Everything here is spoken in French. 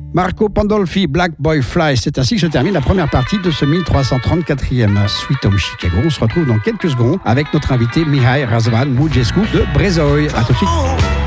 Marco Pandolfi, Black Boy Fly. C'est ainsi que se termine la première partie de ce 1334e Sweet Home Chicago. On se retrouve dans quelques secondes avec notre invité Mihai Razvan Mugescu de Brezoy. À tout de suite.